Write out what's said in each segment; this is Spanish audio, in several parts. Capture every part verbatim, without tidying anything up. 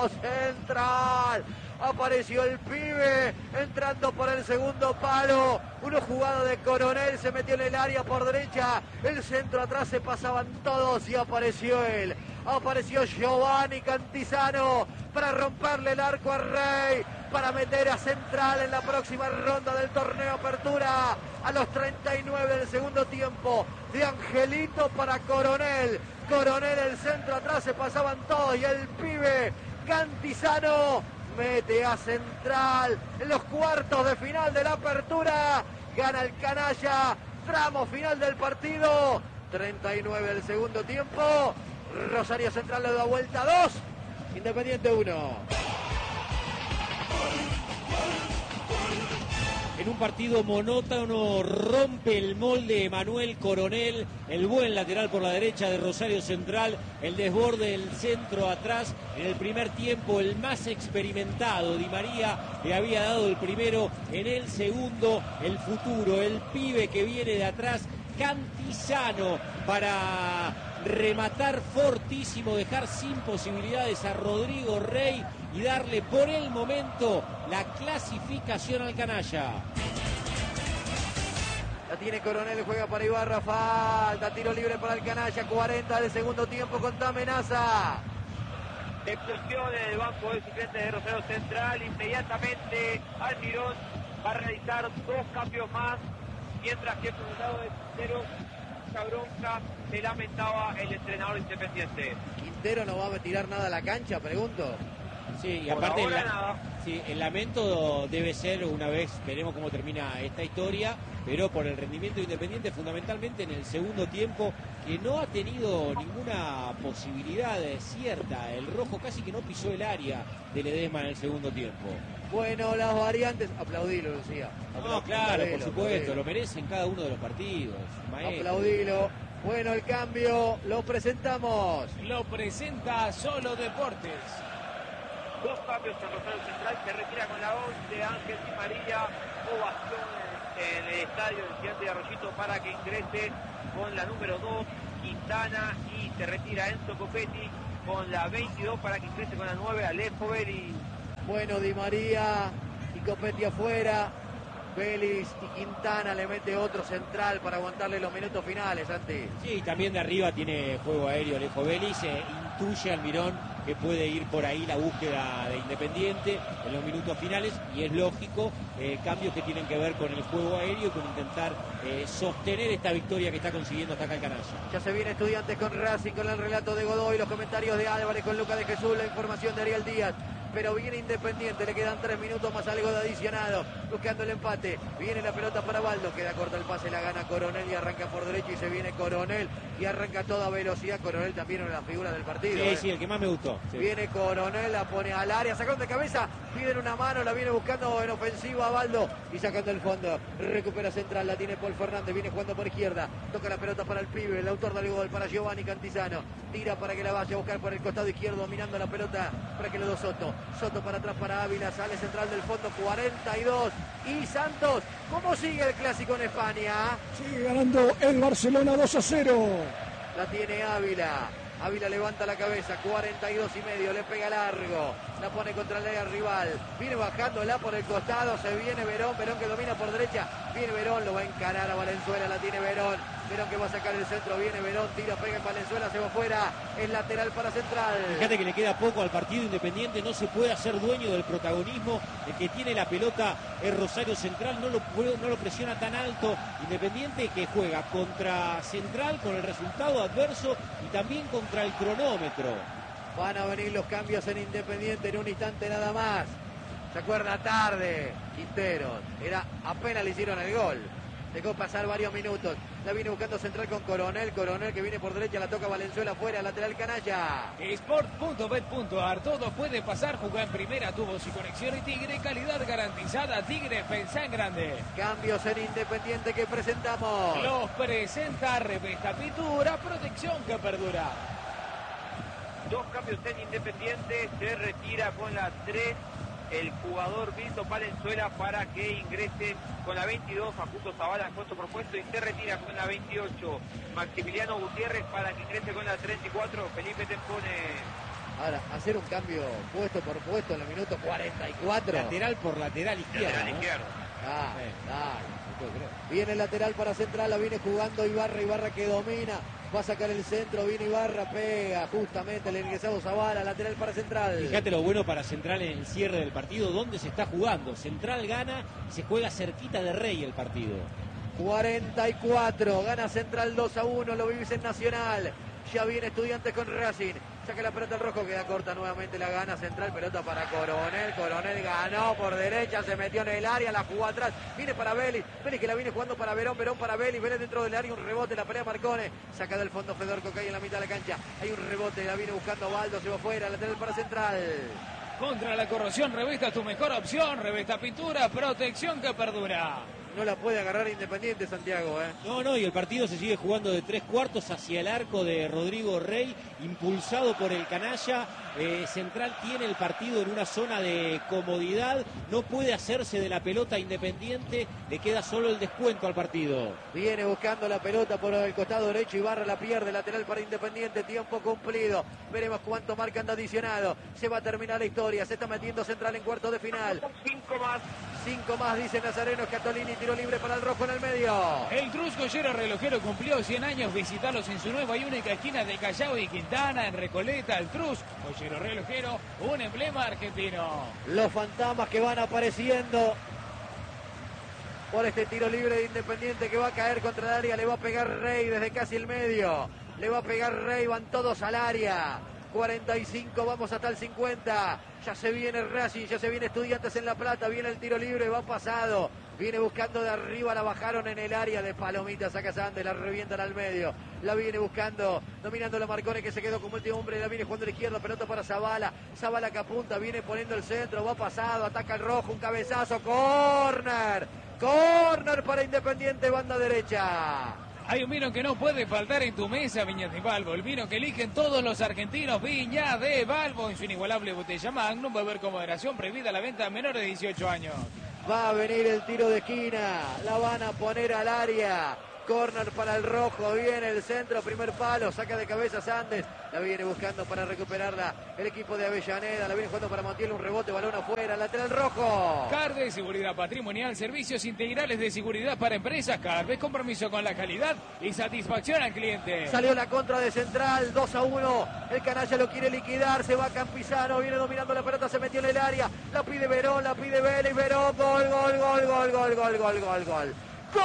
Rosario Central. Apareció el pibe entrando por el segundo palo. Uno jugado de Coronel, se metió en el área por derecha. El centro atrás, se pasaban todos y apareció él. Apareció Giovanni Cantizano para romperle el arco a Rey, para meter a Central en la próxima ronda del torneo Apertura. A los treinta y nueve del segundo tiempo, de Angelito para Coronel. Coronel, el centro atrás, se pasaban todos y el pibe Cantizano mete a Central en los cuartos de final de la Apertura. Gana el canalla. Tramo final del partido. treinta y nueve del segundo tiempo. Rosario Central le da vuelta dos. Independiente uno. En un partido monótono rompe el molde Emanuel Coronel, el buen lateral por la derecha de Rosario Central, el desborde del centro atrás. En el primer tiempo el más experimentado, Di María, le había dado el primero. En el segundo, el futuro, el pibe que viene de atrás, Cantizano, para rematar fortísimo, dejar sin posibilidades a Rodrigo Rey y darle por el momento la clasificación al canalla. La tiene Coronel, juega para Ibarra, falta, tiro libre para el canalla, cuarenta del segundo tiempo, con amenaza. Explosión en el banco de suplentes de Rosario Central. Inmediatamente Almirón va a realizar dos cambios más, mientras que por el lado de Quintero, esa bronca se lamentaba el entrenador Independiente. ¿Quintero no va a tirar nada a la cancha, pregunto? Sí, y Por aparte ahora el, nada. Sí, el lamento debe ser, una vez veremos cómo termina esta historia, pero por el rendimiento de Independiente, fundamentalmente en el segundo tiempo, que no ha tenido ninguna posibilidad cierta. El rojo casi que no pisó el área de Ledesma en el segundo tiempo. Bueno, las variantes, aplaudilo, Lucía. No, claro, por supuesto, lo merecen cada uno de los partidos, maestro. Aplaudilo. Bueno, el cambio lo presentamos. Lo presenta Solo Deportes. Dos cambios en Rosario Central. Se retira con la once Ángel Di María. Ovación en, en el estadio del Gigante de Arroyito para que ingrese con la número dos Quintana, y se retira Enzo Copetti con la veintidós para que ingrese con la nueve Alejo Vélez. Bueno, Di María y Copetti afuera. Vélez y Quintana le mete otro central para aguantarle los minutos finales, Santi. Sí, también de arriba tiene juego aéreo Alejo Vélez. Eh, intuye Almirón que puede ir por ahí la búsqueda de Independiente en los minutos finales, y es lógico, eh, cambios que tienen que ver con el juego aéreo y con intentar eh, sostener esta victoria que está consiguiendo hasta acá el canalla. Ya se viene Estudiantes con Racing, con el relato de Godoy, los comentarios de Álvarez, con Lucas de Jesús, la información de Ariel Díaz. Pero viene Independiente, le quedan tres minutos más, algo de adicionado, buscando el empate. Viene la pelota para Baldo, queda corta el pase, la gana Coronel y arranca por derecha, y se viene Coronel y arranca a toda velocidad. Coronel también en la figura del partido. Sí, ¿eh? sí, el que más me gustó. Sí. Viene Coronel, la pone al área, sacando de cabeza, piden una mano, la viene buscando en ofensiva Baldo y sacando el fondo. Recupera Central, la tiene Paul Fernández, viene jugando por izquierda, toca la pelota para el pibe, el autor del gol, para Giovanni Cantizano. Tira para que la vaya a buscar por el costado izquierdo, dominando la pelota para que lo do Soto. Soto para atrás para Ávila, sale Central del fondo, cuarenta y dos. Y Santos, ¿cómo sigue el clásico en España? Sigue ganando el Barcelona dos a cero. La tiene Ávila. Ávila levanta la cabeza, cuarenta y dos y medio, le pega largo, la pone contra el área rival, viene bajándola por el costado, se viene Verón, Verón que domina por derecha, viene Verón, lo va a encarar a Valenzuela, la tiene Verón, Verón que va a sacar el centro, viene Verón, tira, pega en Valenzuela, se va afuera, es lateral para Central. Fíjate que le queda poco al partido. Independiente no se puede hacer dueño del protagonismo, el que tiene la pelota es Rosario Central, no lo, no lo presiona tan alto. Independiente que juega contra Central con el resultado adverso y también contra el cronómetro. Van a venir los cambios en Independiente en un instante nada más. Se acuerda tarde Quintero, era apenas le hicieron el gol. Dejó pasar varios minutos. La viene buscando Central con Coronel. Coronel que viene por derecha, la toca Valenzuela afuera, lateral canalla. Sport punto bet punto ar, todo puede pasar. Jugá en primera, tubos y conexión y Tigre, calidad garantizada. Tigre, pensá en grande. Cambios en Independiente que presentamos. Los presenta Revesta Pintura, protección que perdura. Dos cambios en Independiente, se retira con la tres el jugador Milton Valenzuela para que ingrese con la veintidós Facundo Zavala, puesto por puesto, y se retira con la veintiocho Maximiliano Gutiérrez para que ingrese con la treinta y cuatro Felipe Tempone. Ahora, hacer un cambio puesto por puesto en el minuto cuarenta y cuatro. Lateral por lateral izquierdo. Lateral ¿no? izquierdo. Ah, Sí. dale. Viene el lateral para Central, la viene jugando Ibarra, Ibarra que domina, va a sacar el centro, viene Ibarra, pega justamente el ingresado Zavala, lateral para Central. Fíjate lo bueno para Central en el cierre del partido, donde se está jugando. Central gana y se juega cerquita de Rey el partido. cuarenta y cuatro, gana Central dos a uno, lo vivís en Nacional. Ya viene Estudiantes con Racing. Saca la pelota al rojo, queda corta nuevamente, la gana Central, pelota para Coronel. Coronel ganó por derecha, se metió en el área, la jugó atrás. Viene para Vélez, Vélez que la viene jugando para Verón, Verón para Vélez, Vélez dentro del área, un rebote, la pelea Marcone. Saca del fondo Fedorco, cae en la mitad de la cancha. Hay un rebote, la viene buscando Baldo, se va afuera, lateral para Central. Contra la corrosión, Revesta tu mejor opción. Revesta Pintura, protección que perdura. No la puede agarrar Independiente, Santiago, ¿eh? No, no, y el partido se sigue jugando de tres cuartos hacia el arco de Rodrigo Rey, impulsado por el canalla. Eh, Central tiene el partido en una zona de comodidad, no puede hacerse de la pelota Independiente, le queda solo el descuento al partido. Viene buscando la pelota por el costado derecho, Ibarra la pierde, lateral para Independiente, tiempo cumplido. Veremos cuánto marcan de adicionado. Se va a terminar la historia, se está metiendo Central en cuarto de final. Cinco más. Cinco más, dice Nazareno Scatolini, tiro libre para el rojo en el medio. El Cruz Goyero relojero cumplió cien años. Visitarlos en su nueva y única esquina de Callao y Quintana, en Recoleta. El Cruz Goyero relojero, un emblema argentino. Los fantasmas que van apareciendo por este tiro libre de Independiente que va a caer contra el área. Le va a pegar Rey desde casi el medio. Le va a pegar Rey, van todos al área. cuarenta y cinco, vamos hasta el cincuenta. Ya se viene Racing, ya se viene Estudiantes en La Plata. Viene el tiro libre, va pasado. Viene buscando de arriba, la bajaron en el área de Palomita. Saca Sandes, la revientan al medio. La viene buscando, dominando la Marcone que se quedó como último hombre. La viene jugando a la izquierda, pelota para Zavala. Zavala que apunta, viene poniendo el centro, va pasado, ataca el rojo, un cabezazo. Córner, córner para Independiente, banda derecha. Hay un vino que no puede faltar en tu mesa, Viña de Balbo. El vino que eligen todos los argentinos, Viña de Balbo. En su inigualable botella Magnum, beber con moderación, prohibida la venta a menores de dieciocho años. Va a venir el tiro de esquina, la van a poner al área. Corner para el rojo, viene el centro, primer palo, saca de cabeza Sandes, la viene buscando para recuperarla el equipo de Avellaneda, la viene jugando para Montiel, un rebote, balón afuera, lateral rojo. Carve, seguridad patrimonial, servicios integrales de seguridad para empresas. Carve, compromiso con la calidad y satisfacción al cliente. Salió la contra de Central, dos a uno, el canalla lo quiere liquidar, se va Campizano, viene dominando la pelota, se metió en el área, la pide Verón, la pide Vélez, Verón, gol, gol, gol, gol, gol, gol, gol, gol, gol. ¡Gol!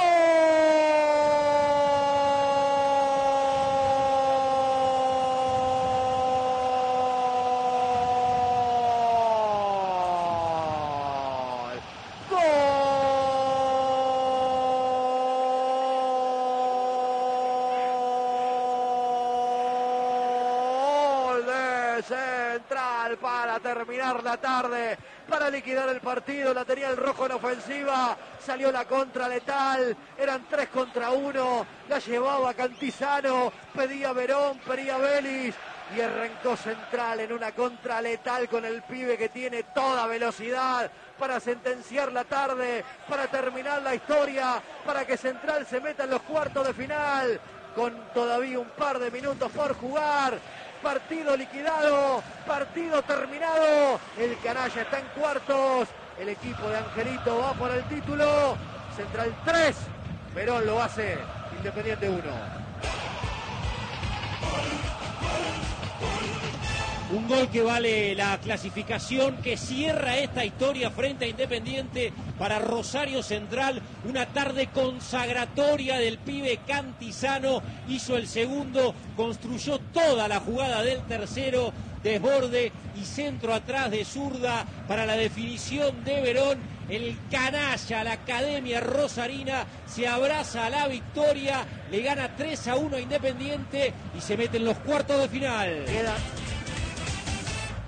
¡Gol de Central para terminar la tarde! Para liquidar el partido, la tenía el rojo en ofensiva, salió la contra letal, eran tres contra uno, la llevaba Cantizano, pedía Verón, pedía Vélez y arrancó Central en una contra letal con el pibe que tiene toda velocidad para sentenciar la tarde, para terminar la historia, para que Central se meta en los cuartos de final, con todavía un par de minutos por jugar. Partido liquidado, partido terminado, el canalla está en cuartos, el equipo de Angelito va por el título, Central tres, Verón lo hace, Independiente uno. Un gol que vale la clasificación, que cierra esta historia frente a Independiente para Rosario Central. Una tarde consagratoria del pibe Cantizano. Hizo el segundo, construyó toda la jugada del tercero. Desborde y centro atrás de zurda para la definición de Verón. El canalla, la academia rosarina, se abraza a la victoria. Le gana tres a uno a Independiente y se mete en los cuartos de final. Queda...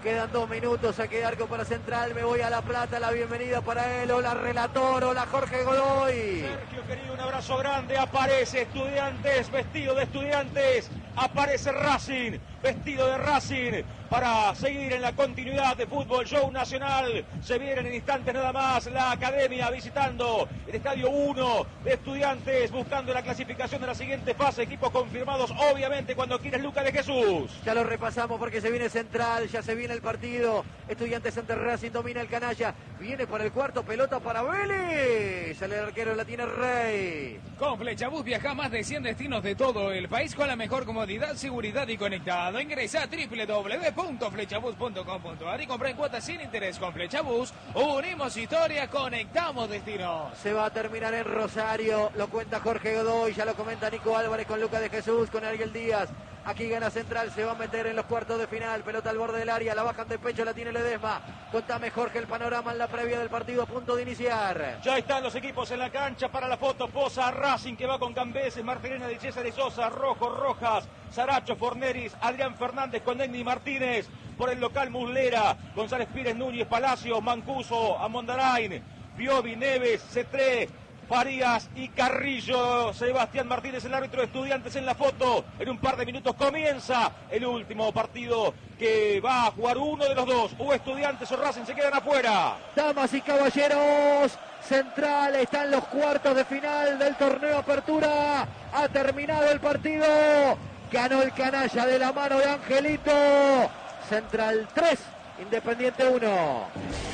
Quedan dos minutos, a quedar arco para Central. Me voy a La Plata, la bienvenida para él. Hola relator, hola Jorge Godoy. Sergio, querido, un abrazo grande. Aparece Estudiantes, vestido de Estudiantes. Aparece Racing, vestido de Racing, para seguir en la continuidad de Fútbol Show Nacional. Se vienen en instantes nada más la academia visitando el estadio uno de Estudiantes, buscando la clasificación de la siguiente fase. Equipos confirmados, obviamente, cuando quieres, Lucas de Jesús. Ya lo repasamos porque se viene Central, ya se viene el partido. Estudiantes ante Racing, domina el canalla. Viene para el cuarto, pelota para Vélez. Sale el arquero, la tiene Rey. Con Flechabús viaja a más de cien destinos de todo el país con la mejor comodidad, seguridad y conectado. Ingresa a doble u doble u doble u punto flechabús punto com punto a r y compra en cuotas sin interés. Con Flechabús unimos historia, conectamos destinos. Se va a terminar en Rosario, lo cuenta Jorge Godoy, ya lo comenta Nico Álvarez con Lucas de Jesús, con Ariel Díaz. Aquí gana Central, se va a meter en los cuartos de final. Pelota al borde del área, la bajan de pecho, la tiene Ledesma. Contame, Jorge, el panorama en la previa del partido a punto de iniciar. Ya están los equipos en la cancha para la foto. Posa Racing, que va con Cambeses, Martirena de César de Sosa, Rojo, Rojas, Saracho, Forneris, Adrián Fernández con Denny Martínez. Por el local Muslera, González Pires, Núñez, Palacio, Mancuso, Amondarain, Piovi, Neves, Cetré, Farías y Carrillo. Sebastián Martínez, el árbitro de Estudiantes, en la foto. En un par de minutos comienza el último partido que va a jugar uno de los dos. O Estudiantes o Racing se quedan afuera. Damas y caballeros, Central está en los cuartos de final del torneo Apertura. Ha terminado el partido. Ganó el canalla de la mano de Angelito. Central tres, Independiente uno.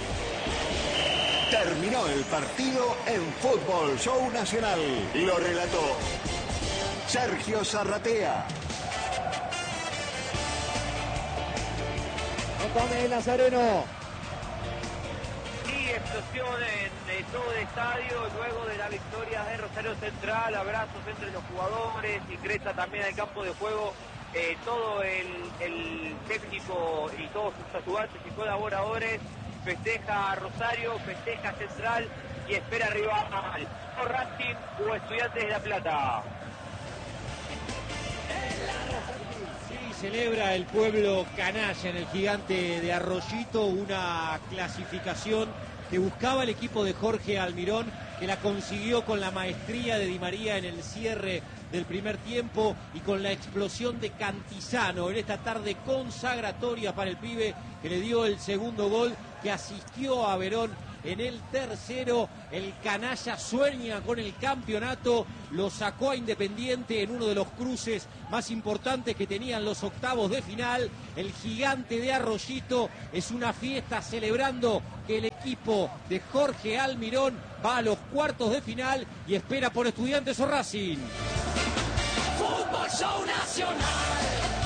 Terminó el partido en Fútbol Show Nacional. Lo relató Sergio Zarratea. Contame, Nazareno. Y explosión en todo el estadio luego de la victoria de Rosario Central. Abrazos entre los jugadores, ingresa también al campo de juego eh, todo el, el técnico y todos sus ayudantes y colaboradores. Festeja a Rosario, festeja a Central y espera rival o Racing o Estudiantes de La Plata. Sí, celebra el pueblo canalla en el Gigante de Arroyito una clasificación que buscaba el equipo de Jorge Almirón, que la consiguió con la maestría de Di María en el cierre del primer tiempo y con la explosión de Cantizano en esta tarde consagratoria para el pibe, que le dio el segundo gol, que asistió a Verón en el tercero. El canalla sueña con el campeonato, lo sacó a Independiente en uno de los cruces más importantes que tenían los octavos de final. El Gigante de Arroyito es una fiesta celebrando que el equipo de Jorge Almirón va a los cuartos de final y espera por Estudiantes o Racing. Fútbol Show Nacional,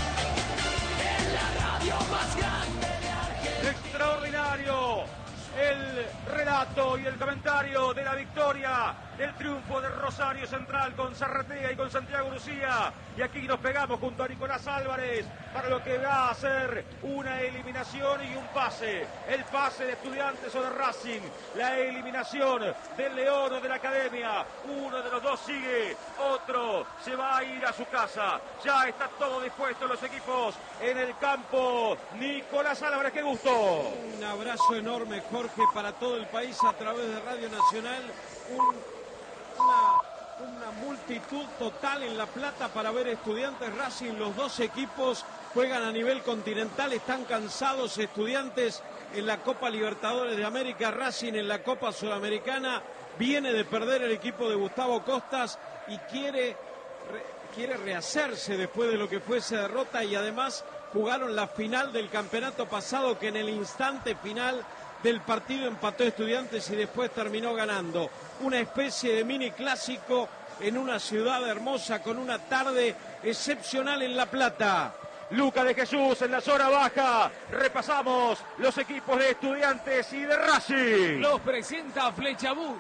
en la radio más grande de Argentina. Extraordinario el relato y el comentario de la victoria, del triunfo de Rosario Central con Zarratea y con Santiago Lucía. Y aquí nos pegamos junto a Nicolás Álvarez para lo que va a ser una eliminación y un pase. El pase de Estudiantes o de Racing, la eliminación del León o de la Academia. Uno de los dos sigue, otro se va a ir a su casa. Ya está todo dispuesto, los equipos en el campo. Nicolás Álvarez, qué gusto. Un abrazo enorme, Jorge, para todo el país a través de Radio Nacional. Un, una, una multitud total en La Plata para ver Estudiantes Racing. Los dos equipos juegan a nivel continental, están cansados. Estudiantes en la Copa Libertadores de América, Racing en la Copa Sudamericana. Viene de perder el equipo de Gustavo Costas y quiere, re, quiere rehacerse después de lo que fue esa derrota, y además jugaron la final del campeonato pasado, que en el instante final del partido empató Estudiantes y después terminó ganando. Una especie de mini clásico en una ciudad hermosa con una tarde excepcional en La Plata. Lucas de Jesús en la zona baja. Repasamos los equipos de Estudiantes y de Racing. Los presenta Flechabús.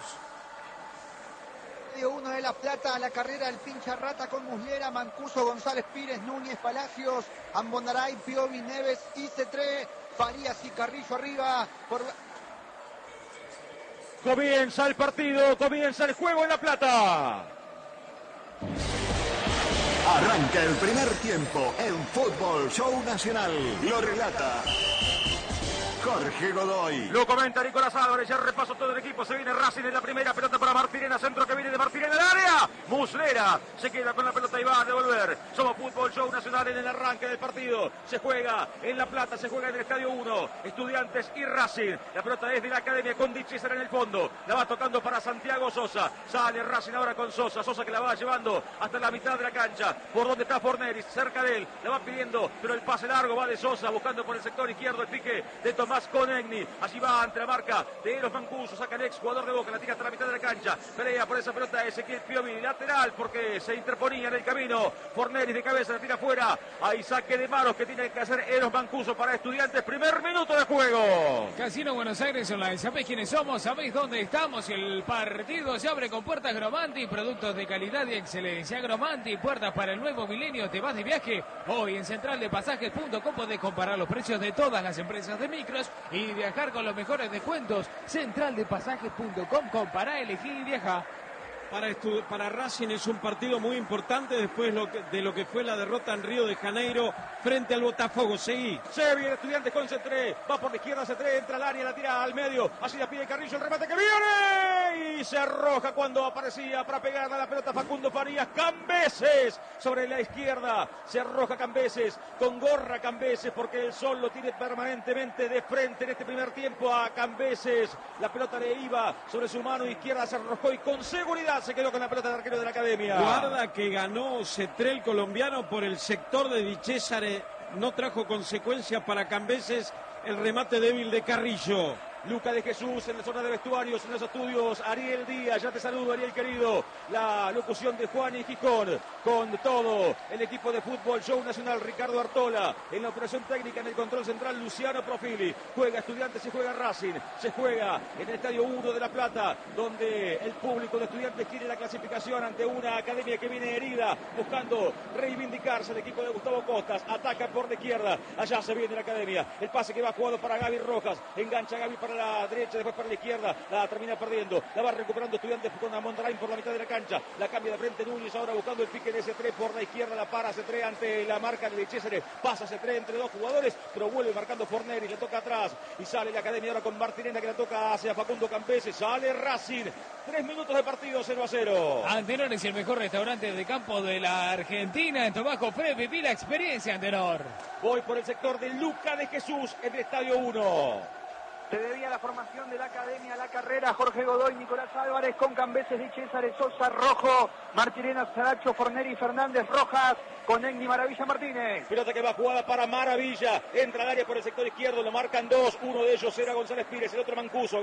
Uno de La Plata, la carrera del pincha rata con Muslera, Mancuso, González Pires, Núñez, Palacios, Ambondaray, Piovi, Neves y Cetré, Farías y Carrillo arriba. Por... Comienza el partido, comienza el juego en La Plata. Arranca el primer tiempo en Fútbol Show Nacional. Lo relata Jorge Godoy. Lo comenta Nicolás Álvarez, ya repaso todo el equipo, se viene Racing en la primera, pelota para Martirena, centro que viene de Martirena en el área. Muslera se queda con la pelota y va a devolver. Somos Fútbol Show Nacional en el arranque del partido. Se juega en La Plata, se juega en el Estadio uno. Estudiantes y Racing. La pelota es de la Academia con Di César en el fondo. La va tocando para Santiago Sosa. Sale Racing ahora con Sosa. Sosa que la va llevando hasta la mitad de la cancha. Por donde está Forneris, cerca de él. La va pidiendo, pero el pase largo va de Sosa, buscando por el sector izquierdo el pique de Tomás Conegni. Allí va ante la marca de Eros Mancuso. Saca el ex jugador de Boca, la tira hasta la mitad de la cancha. Pelea por esa pelota Ezequiel Piovi, lateral, porque se interponía en el camino. Forneris de cabeza, la tira afuera. Hay saque de manos que tiene que hacer Eros Mancuso para Estudiantes. Primer minuto de juego. Casino Buenos Aires Online. ¿Sabéis quiénes somos? ¿Sabéis dónde estamos? El partido se abre con puertas Gromanti, productos de calidad y excelencia. Gromanti, puertas para el nuevo milenio. ¿Te vas de viaje? Hoy en central de pasajes punto com podés comparar los precios de todas las empresas de micros y viajar con los mejores descuentos. central de pasajes punto com, compará, elegí y viaja. Para, para Racing es un partido muy importante después lo que, de lo que fue la derrota en Río de Janeiro frente al Botafogo. Seguí. Se viene Estudiantes con Cetré, va por la izquierda Cetré, entra al área, la tira al medio, así la pide Carrillo, el remate que viene y se arroja cuando aparecía para pegarle a la pelota Facundo Farías. Cambeses sobre la izquierda, se arroja Cambeses, con gorra Cambeses porque el sol lo tiene permanentemente de frente en este primer tiempo a Cambeses. La pelota le iba sobre su mano izquierda, se arrojó y con seguridad se quedó con la pelota de arquero de la Academia. Guarda que ganó Cetré, el colombiano, por el sector de Di César. No trajo consecuencias para Cambeses el remate débil de Carrillo. Luca de Jesús en la zona de vestuarios, en los estudios. Ariel Díaz, ya te saludo, Ariel querido. La locución de Juan y Gijón con todo el equipo de Fútbol Show Nacional. Ricardo Artola en la operación técnica, en el control central Luciano Profili. Juega Estudiantes y juega Racing. Se juega en el Estadio uno de La Plata, donde el público de Estudiantes quiere la clasificación ante una Academia que viene herida, buscando reivindicarse. El equipo de Gustavo Costas ataca por la izquierda. Allá se viene la Academia. El pase que va jugado para Gaby Rojas. Engancha Gaby para la derecha, después para la izquierda, la termina perdiendo, la va recuperando Estudiantes con Amondarain por la mitad de la cancha, la cambia de frente Núñez, ahora buscando el pique de Cetré por la izquierda, la para Cetré ante la marca de César, pasa Cetré entre dos jugadores, pero vuelve marcando Forneri, le toca atrás y sale la Academia ahora con Martirena que la toca hacia Facundo Cambeses, sale Racing, tres minutos de partido, cero a cero. Antenor es el mejor restaurante de campo de la Argentina, en Tobajo Fred, viví la experiencia, Antenor. Voy por el sector de Luca de Jesús en el Estadio uno. Se debía la formación de la Academia, la carrera, Jorge Godoy, Nicolás Álvarez, con Cambeses, Di César, Sosa, Rojo, Martirena, Saracho, Forneri, Fernández, Rojas, con Egni, Maravilla, Martínez. Pelota que va jugada para Maravilla, entra al área por el sector izquierdo, lo marcan dos, uno de ellos era González Pires, el otro Mancuso.